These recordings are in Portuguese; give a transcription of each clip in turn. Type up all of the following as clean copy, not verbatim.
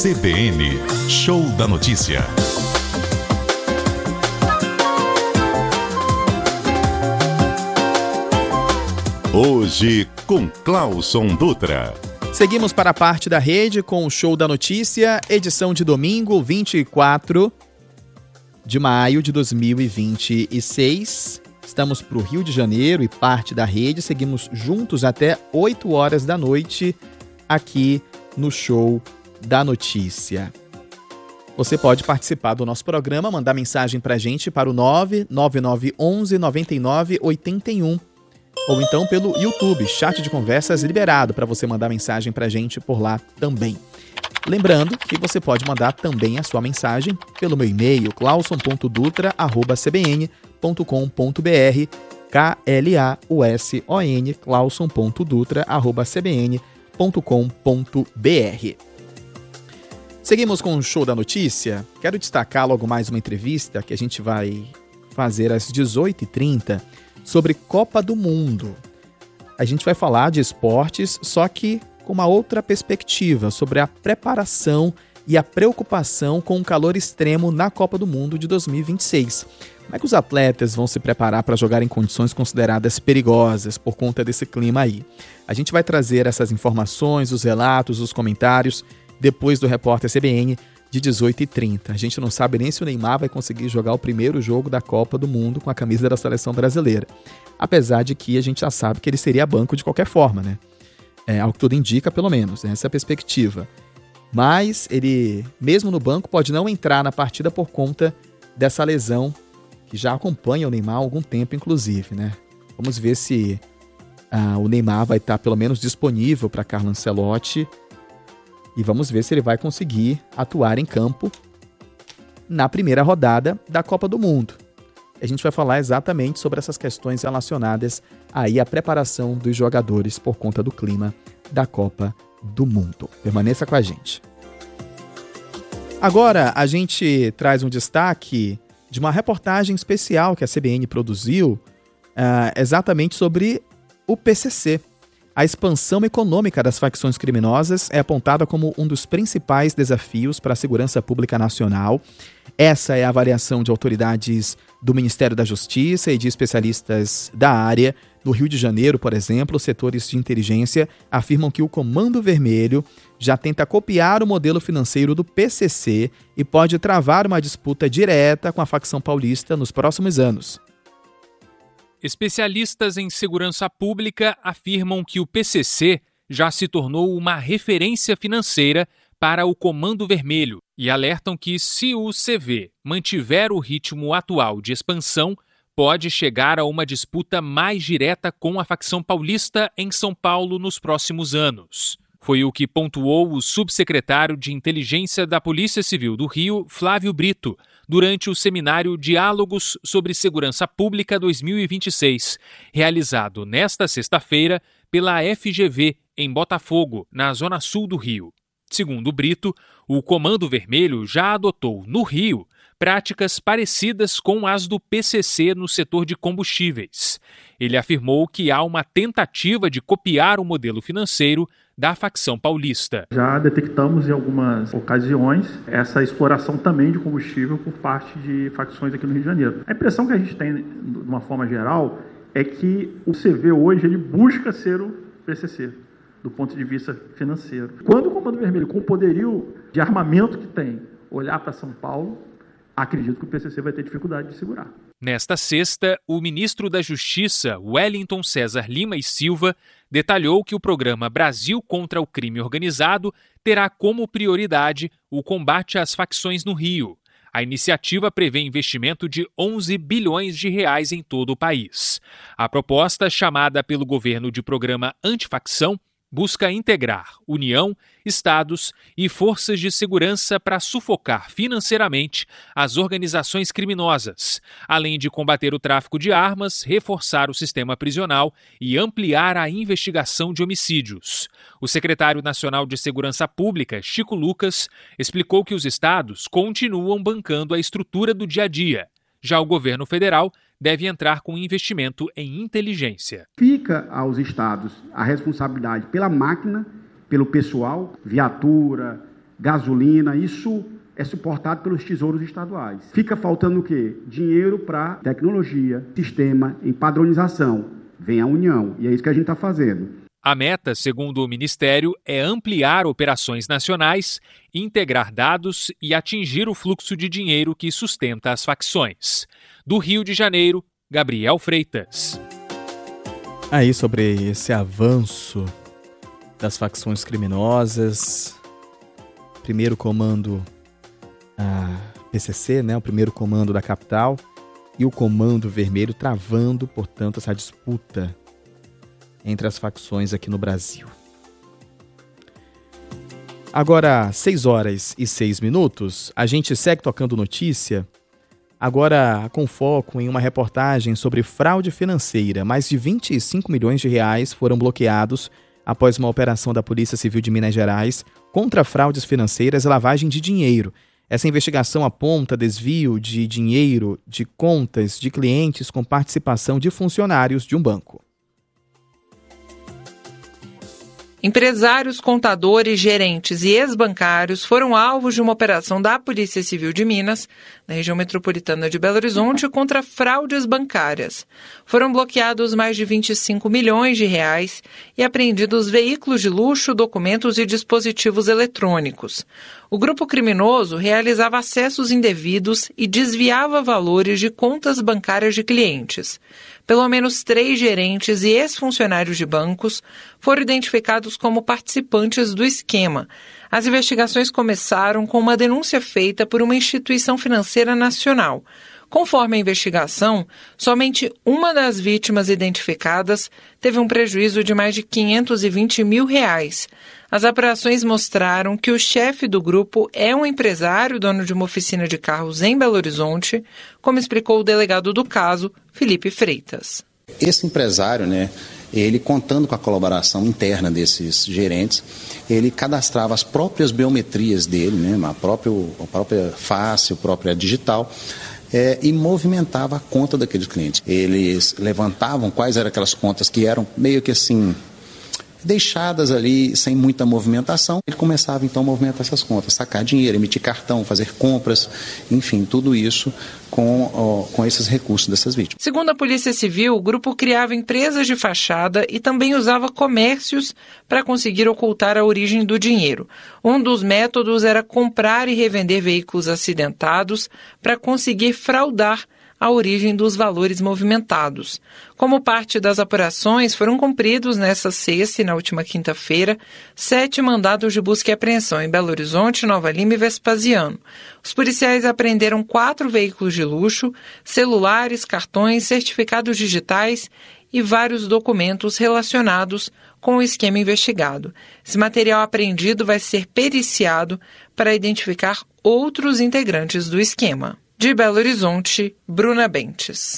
CBN, Show da Notícia. Hoje com Clauson Dutra. Seguimos para a parte da rede com o Show da Notícia, edição de domingo, 24 de maio de 2026. Estamos para o Rio de Janeiro e parte da rede. Seguimos juntos até 8 horas da noite aqui no Show da Notícia. Você pode participar do nosso programa, mandar mensagem para a gente para o 99911 9981 ou então pelo YouTube, chat de conversas liberado para você mandar mensagem para a gente por lá também. Lembrando que você pode mandar também a sua mensagem pelo meu e-mail clauson.dutra@cbn.com.br, Klauson, clauson.dutra@cbn.com.br. Seguimos com o Show da Notícia. Quero destacar logo mais uma entrevista que a gente vai fazer às 18h30 sobre Copa do Mundo. A gente vai falar de esportes, só que com uma outra perspectiva, sobre a preparação e a preocupação com o calor extremo na Copa do Mundo de 2026. Como é que os atletas vão se preparar para jogar em condições consideradas perigosas por conta desse clima aí? A gente vai trazer essas informações, os relatos, os comentários depois do Repórter CBN de 18h30. A gente não sabe nem se o Neymar vai conseguir jogar o primeiro jogo da Copa do Mundo com a camisa da seleção brasileira. Apesar de que a gente já sabe que ele seria banco de qualquer forma, né? Ao que tudo indica, pelo menos, essa é a perspectiva. Mas ele, mesmo no banco, pode não entrar na partida por conta dessa lesão que já acompanha o Neymar há algum tempo, inclusive, né? Vamos ver se o Neymar vai estar pelo menos disponível para Carlo Ancelotti e vamos ver se ele vai conseguir atuar em campo na primeira rodada da Copa do Mundo. A gente vai falar exatamente sobre essas questões relacionadas aí à preparação dos jogadores por conta do clima da Copa do Mundo. Permaneça com a gente. Agora a gente traz um destaque de uma reportagem especial que a CBN produziu exatamente sobre o PCC. A expansão econômica das facções criminosas é apontada como um dos principais desafios para a segurança pública nacional. Essa é a avaliação de autoridades do Ministério da Justiça e de especialistas da área. No Rio de Janeiro, por exemplo, setores de inteligência afirmam que o Comando Vermelho já tenta copiar o modelo financeiro do PCC e pode travar uma disputa direta com a facção paulista nos próximos anos. Especialistas em segurança pública afirmam que o PCC já se tornou uma referência financeira para o Comando Vermelho e alertam que, se o CV mantiver o ritmo atual de expansão, pode chegar a uma disputa mais direta com a facção paulista em São Paulo nos próximos anos. Foi o que pontuou o subsecretário de Inteligência da Polícia Civil do Rio, Flávio Brito, durante o seminário Diálogos sobre Segurança Pública 2026, realizado nesta sexta-feira pela FGV, em Botafogo, na zona sul do Rio. Segundo Brito, o Comando Vermelho já adotou, no Rio, práticas parecidas com as do PCC no setor de combustíveis. Ele afirmou que há uma tentativa de copiar o modelo financeiro da facção paulista. Já detectamos em algumas ocasiões essa exploração também de combustível por parte de facções aqui no Rio de Janeiro. A impressão que a gente tem, de uma forma geral, é que o CV hoje ele busca ser o PCC, do ponto de vista financeiro. Quando o Comando Vermelho, com o poderio de armamento que tem, olhar para São Paulo, acredito que o PCC vai ter dificuldade de segurar. Nesta sexta, o ministro da Justiça, Wellington César Lima e Silva, detalhou que o programa Brasil contra o Crime Organizado terá como prioridade o combate às facções no Rio. A iniciativa prevê investimento de 11 bilhões de reais em todo o país. A proposta, chamada pelo governo de Programa Antifacção, busca integrar União, estados e forças de segurança para sufocar financeiramente as organizações criminosas, além de combater o tráfico de armas, reforçar o sistema prisional e ampliar a investigação de homicídios. O secretário nacional de Segurança Pública, Chico Lucas, explicou que os estados continuam bancando a estrutura do dia a dia. Já o governo federal deve entrar com investimento em inteligência. Fica aos estados a responsabilidade pela máquina, pelo pessoal, viatura, gasolina, isso é suportado pelos tesouros estaduais. Fica faltando o quê? Dinheiro para tecnologia, sistema, em padronização. Vem a União, e é isso que a gente está fazendo. A meta, segundo o Ministério, é ampliar operações nacionais, integrar dados e atingir o fluxo de dinheiro que sustenta as facções. Do Rio de Janeiro, Gabriel Freitas. Aí sobre esse avanço das facções criminosas, primeiro comando a PCC, né, o primeiro comando da capital, e o Comando Vermelho travando, portanto, essa disputa entre as facções aqui no Brasil. Agora, 6h06, a gente segue tocando notícia, agora com foco em uma reportagem sobre fraude financeira. Mais de 25 milhões de reais foram bloqueados após uma operação da Polícia Civil de Minas Gerais contra fraudes financeiras e lavagem de dinheiro. Essa investigação aponta desvio de dinheiro de contas de clientes com participação de funcionários de um banco. Empresários, contadores, gerentes e ex-bancários foram alvos de uma operação da Polícia Civil de Minas, na região metropolitana de Belo Horizonte, contra fraudes bancárias. Foram bloqueados mais de 25 milhões de reais e apreendidos veículos de luxo, documentos e dispositivos eletrônicos. O grupo criminoso realizava acessos indevidos e desviava valores de contas bancárias de clientes. Pelo menos 3 gerentes e ex-funcionários de bancos foram identificados como participantes do esquema. As investigações começaram com uma denúncia feita por uma instituição financeira nacional. Conforme a investigação, somente uma das vítimas identificadas teve um prejuízo de mais de R$520 mil. As apurações mostraram que o chefe do grupo é um empresário dono de uma oficina de carros em Belo Horizonte, como explicou o delegado do caso, Felipe Freitas. Esse empresário, ele contando com a colaboração interna desses gerentes, ele cadastrava as próprias biometrias dele, a própria face, a própria digital, e movimentava a conta daqueles clientes. Eles levantavam quais eram aquelas contas que eram meio que assim, deixadas ali sem muita movimentação. Ele começava então a movimentar essas contas, sacar dinheiro, emitir cartão, fazer compras, enfim, tudo isso com esses recursos dessas vítimas. Segundo a Polícia Civil, o grupo criava empresas de fachada e também usava comércios para conseguir ocultar a origem do dinheiro. Um dos métodos era comprar e revender veículos acidentados para conseguir fraudar a origem dos valores movimentados. Como parte das apurações, foram cumpridos nesta sexta e na última quinta-feira 7 mandados de busca e apreensão em Belo Horizonte, Nova Lima e Vespasiano. Os policiais apreenderam 4 veículos de luxo, celulares, cartões, certificados digitais e vários documentos relacionados com o esquema investigado. Esse material apreendido vai ser periciado para identificar outros integrantes do esquema. De Belo Horizonte, Bruna Bentes.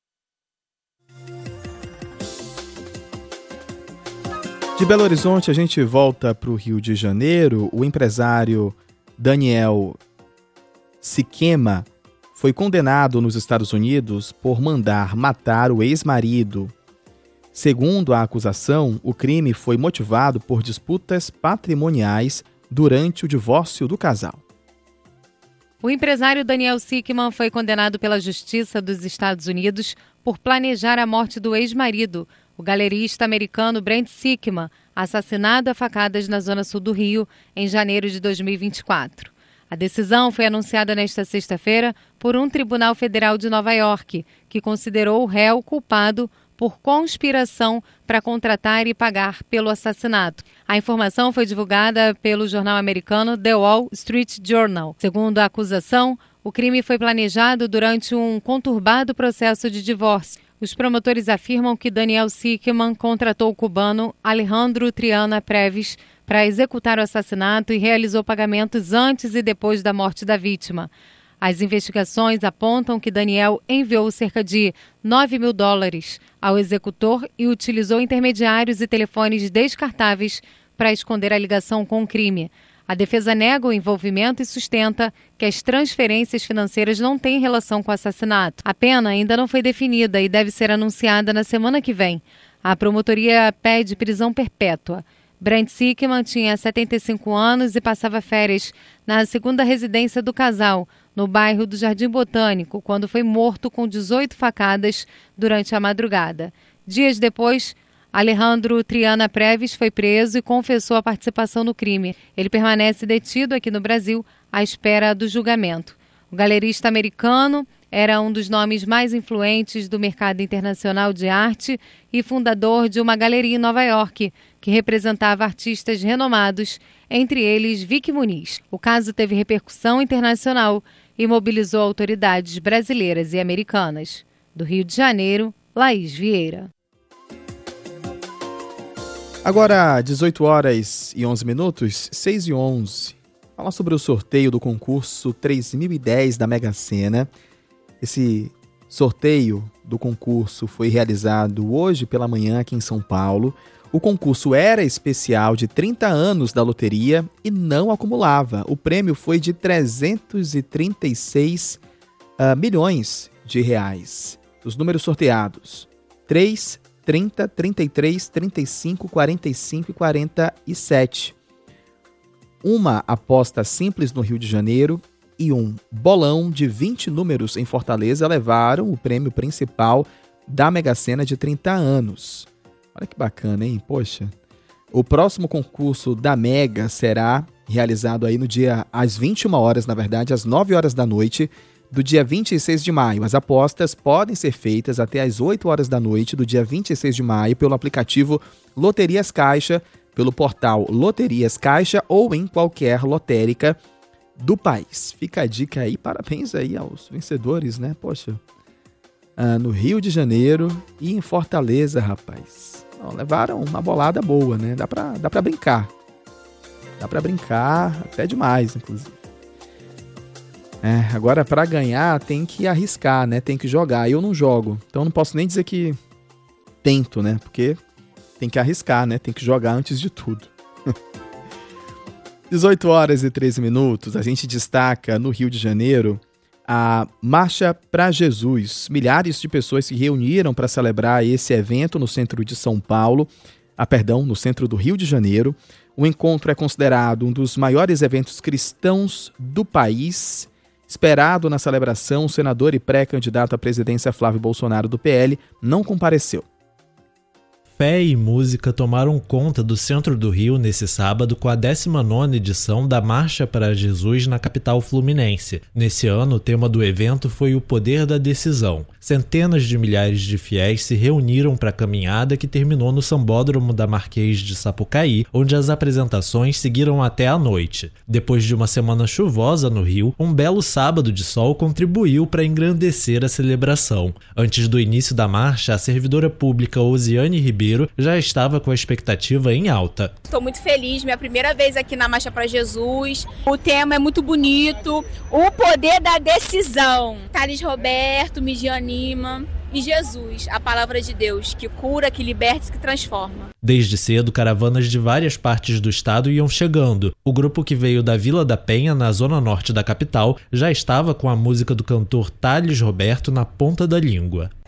De Belo Horizonte, a gente volta para o Rio de Janeiro. O empresário Daniel Siquema foi condenado nos Estados Unidos por mandar matar o ex-marido. Segundo a acusação, o crime foi motivado por disputas patrimoniais durante o divórcio do casal. O empresário Daniel Siquema foi condenado pela Justiça dos Estados Unidos por planejar a morte do ex-marido, o galerista americano Brent Siquema, assassinado a facadas na zona sul do Rio em janeiro de 2024. A decisão foi anunciada nesta sexta-feira por um tribunal federal de Nova York, que considerou o réu culpado por conspiração para contratar e pagar pelo assassinato. A informação foi divulgada pelo jornal americano The Wall Street Journal. Segundo a acusação, o crime foi planejado durante um conturbado processo de divórcio. Os promotores afirmam que Daniel Siquema contratou o cubano Alejandro Triana Previs para executar o assassinato e realizou pagamentos antes e depois da morte da vítima. As investigações apontam que Daniel enviou cerca de $9 mil ao executor e utilizou intermediários e telefones descartáveis para esconder a ligação com o crime. A defesa nega o envolvimento e sustenta que as transferências financeiras não têm relação com o assassinato. A pena ainda não foi definida e deve ser anunciada na semana que vem. A promotoria pede prisão perpétua. Brent Sickman tinha 75 anos e passava férias na segunda residência do casal, no bairro do Jardim Botânico, quando foi morto com 18 facadas durante a madrugada. Dias depois, Alejandro Triana Preves foi preso e confessou a participação no crime. Ele permanece detido aqui no Brasil à espera do julgamento. O galerista americano era um dos nomes mais influentes do mercado internacional de arte e fundador de uma galeria em Nova York, que representava artistas renomados, entre eles Vicky Muniz. O caso teve repercussão internacional e mobilizou autoridades brasileiras e americanas. Do Rio de Janeiro, Laís Vieira. Agora, 18 horas e 11 minutos, 6 e 11. Falar sobre o sorteio do concurso 3010 da Mega Sena. Esse sorteio do concurso foi realizado hoje pela manhã aqui em São Paulo. O concurso era especial de 30 anos da loteria e não acumulava. O prêmio foi de 336 milhões de reais. Os números sorteados: 3, 30, 33, 35, 45 e 47. Uma aposta simples no Rio de Janeiro e um bolão de 20 números em Fortaleza levaram o prêmio principal da Mega Sena de 30 anos. Olha que bacana, hein? Poxa. O próximo concurso da Mega será realizado aí no dia, às 21 horas, na verdade, às 9 horas da noite, do dia 26 de maio. As apostas podem ser feitas até às 8 horas da noite do dia 26 de maio pelo aplicativo Loterias Caixa, pelo portal Loterias Caixa ou em qualquer lotérica do país. Fica a dica aí, parabéns aí aos vencedores, né? Poxa, no Rio de Janeiro e em Fortaleza, rapaz. Levaram uma bolada boa, né? Dá pra brincar. Dá pra brincar até demais, inclusive. Agora pra ganhar tem que arriscar, né? Tem que jogar. Eu não jogo, então não posso nem dizer que tento, né? Porque tem que arriscar, né? Tem que jogar antes de tudo. 18 horas e 13 minutos, a gente destaca no Rio de Janeiro a Marcha para Jesus. Milhares de pessoas se reuniram para celebrar esse evento no centro de São Paulo, no centro do Rio de Janeiro. O encontro é considerado um dos maiores eventos cristãos do país. Esperado na celebração, o senador e pré-candidato à presidência Flávio Bolsonaro do PL não compareceu. Fé e música tomaram conta do centro do Rio nesse sábado com a 19ª edição da Marcha para Jesus na capital fluminense. Nesse ano, o tema do evento foi o poder da decisão. Centenas de milhares de fiéis se reuniram para a caminhada que terminou no Sambódromo da Marquês de Sapucaí, onde as apresentações seguiram até a noite. Depois de uma semana chuvosa no Rio, um belo sábado de sol contribuiu para engrandecer a celebração. Antes do início da marcha, a servidora pública Osiane Ribeiro já estava com a expectativa em alta. Estou muito feliz, minha primeira vez aqui na Marcha para Jesus. O tema é muito bonito, o poder da decisão. Thales Roberto, Midianima e Jesus, a palavra de Deus, que cura, que liberta e que transforma. Desde cedo, caravanas de várias partes do estado iam chegando. O grupo que veio da Vila da Penha, na zona norte da capital, já estava com a música do cantor Thales Roberto na ponta da língua.